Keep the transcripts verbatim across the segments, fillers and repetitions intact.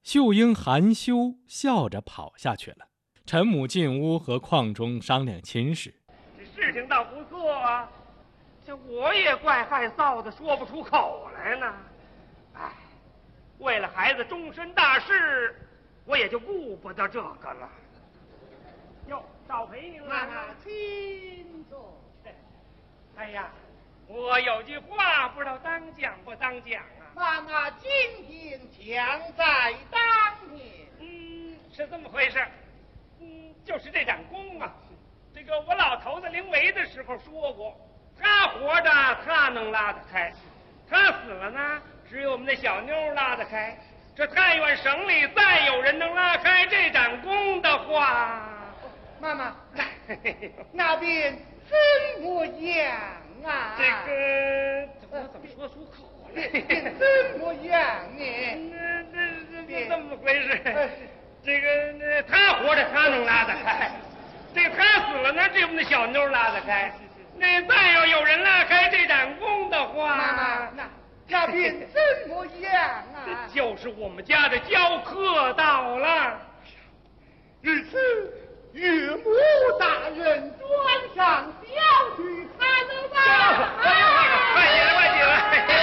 秀英含羞笑着跑下去了。陈母进屋和邝中商量亲事。 这事情倒不错啊，这我也怪害臊的，说不出口来呢。哎，为了孩子终身大事，我也就顾不得这个了。哟，少陪您了。 妈妈，请坐。 哎呀，我有句话不知道当讲不当讲啊。 妈妈，今天强在当年。 嗯，是这么回事。嗯，就是这展功啊，这个我老头子临危的时候说过，他活着他能拉得开，他死了呢，只有我们那小妞拉得开。这太原省里再有人能拉开这展功的话， 妈妈，那边怎么样啊？ 这个我怎么说出口来？ 怎么样呢？ 那这这这么回事？这个他活着他能拉得开，这个他死了呢，只有我们那小妞拉得开。那再要有人拉开这展功的话， 妈妈，那那边怎么样啊？ 就是我们家的教课到了。 日此岳母大人端上小婿才能吧？ 快起来，快起来！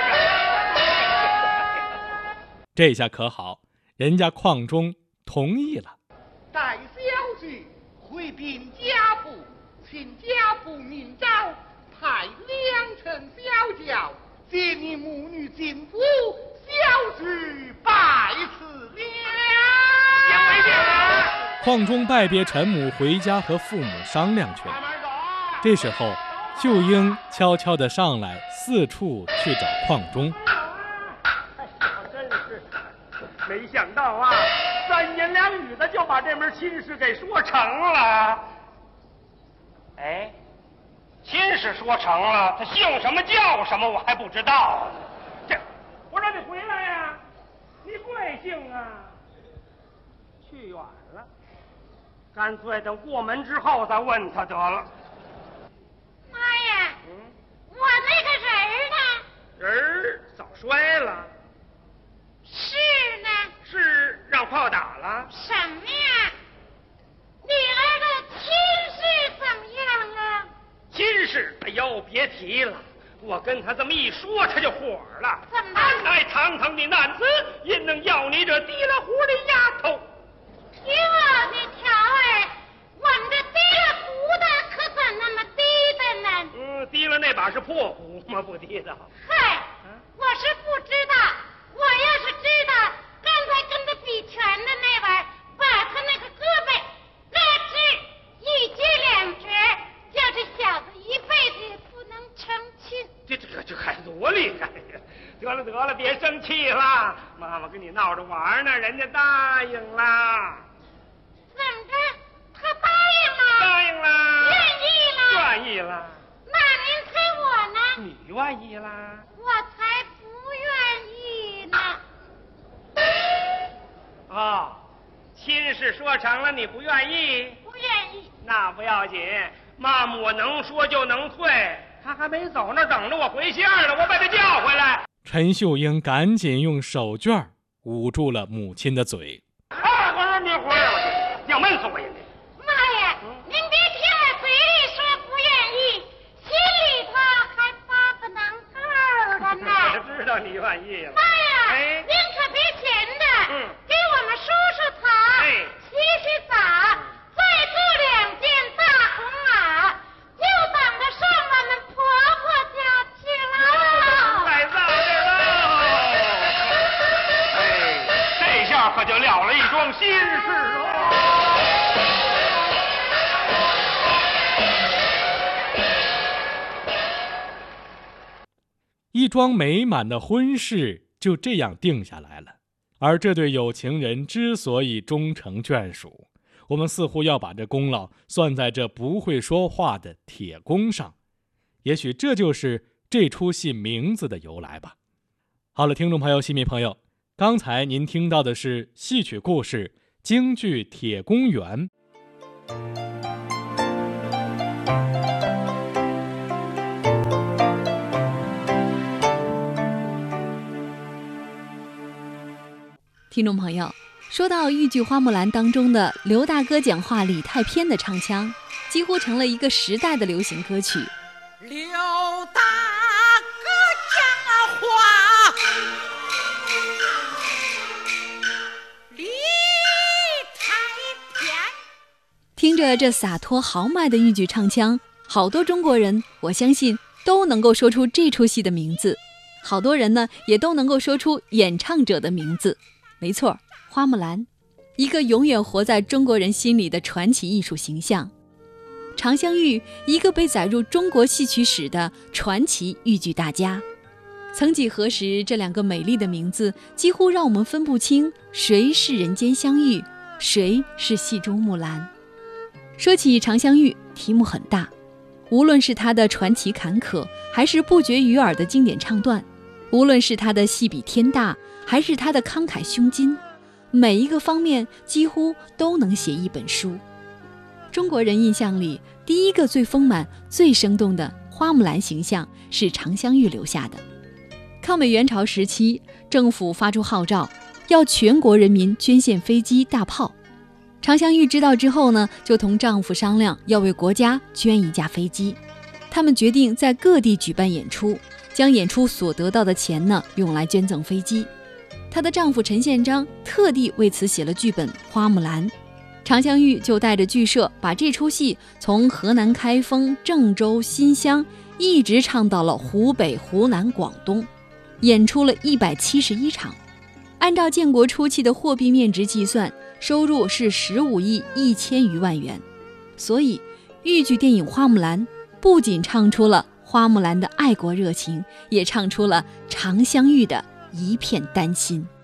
这下可好，人家邝中同意了。 待小婿回禀家父，请家父明诏，派两乘小轿接你母女进府，小婿拜辞了。 先回见了。 邝中拜别陈母，回家和父母商量去了。这时候，秀英悄悄地上来，四处去找邝中。 真是没想到啊，三言两语的就把这门亲事给说成了。哎，亲事说成了，他姓什么叫什么我还不知道。这，我让你回来呀，你贵姓啊？去远了，干脆等过门之后再问他得了。 妈呀， 嗯， 我那个人儿呢？ 人儿早摔了。 是呢？ 是让炮打了？ 什么呀？你儿的亲事怎么样啊？ 亲事，哎呦，别提了，我跟他这么一说，他就火了。 怎么？ 哎，堂堂的男子，因能要你这提了壶的丫头？ 哟，你瞧儿，我们这提了壶的可怎那么低的呢？ 嗯，提了那把是破壶吗？不提的。 嗨，我是不知道。我要是知道，刚才跟他比拳的那玩意儿，把他那个胳膊拉直一截两截，叫这小子一辈子也不能成亲。 这这这还多厉害呀！得了得了，别生气了，妈妈跟你闹着玩呢，人家答应了。 怎么着？他答应了？ 答应了。 愿意了？ 愿意了。 那您猜我呢？ 你愿意啦？ 我才不愿意呢。 哦，亲事说成了，你不愿意？ 不愿意。 那不要紧，妈妈我能说就能退。他还没走那等着我回信呢，我把他叫回来。 陈秀英赶紧用手绢捂住了母亲的嘴。 啊，我说你回来了，要闷死我呀！ 妈呀，嗯、您别听我嘴里说不愿意，心里头还发个能够的呢。 我知道你愿意了。 妈呀， 哎， 您可别闲的， 嗯， 给我们梳梳头， 哎， 洗洗澡，再做两件大红袄，就等着上我们婆婆家去了。 太早了。哎，这下可就了了一桩心事了。 一桩美满的婚事就这样定下来了。而这对有情人之所以终成眷属，我们似乎要把这功劳算在这不会说话的铁公上。也许这就是这出戏名字的由来吧。好了，听众朋友、戏迷朋友，刚才您听到的是戏曲故事京剧《铁公园》。 听众朋友，说到豫剧《花木兰》当中的刘大哥讲话李太偏的唱腔，几乎成了一个时代的流行歌曲。 刘大哥讲话，李太偏。 听着这洒脱豪迈的豫剧唱腔，好多中国人，我相信都能够说出这出戏的名字。好多人呢，也都能够说出演唱者的名字。没错，花木兰，一个永远活在中国人心里的传奇艺术形象。常香玉，一个被载入中国戏曲史的传奇豫剧大家。曾几何时，这两个美丽的名字几乎让我们分不清谁是人间香玉，谁是戏中木兰。说起常香玉，题目很大，无论是她的传奇坎坷，还是不绝于耳的经典唱段，无论是她的戏比天大，还是她的慷慨胸襟，每一个方面几乎都能写一本书。中国人印象里，第一个最丰满、最生动的花木兰形象是常香玉留下的。抗美援朝时期，政府发出号召，要全国人民捐献飞机、大炮。常香玉知道之后呢，就同丈夫商量要为国家捐一架飞机。他们决定在各地举办演出，将演出所得到的钱呢，用来捐赠飞机。她的丈夫陈宪章特地为此写了剧本《花木兰》。常香玉就带着剧社把这出戏从河南开封、郑州、新乡一直唱到了湖北、湖南、广东，演出了一百七十一场。按照建国初期的货币面值计算，收入是十五亿一千余万元。所以豫剧电影《花木兰》不仅唱出了花木兰的爱国热情，也唱出了常香玉的一片丹心。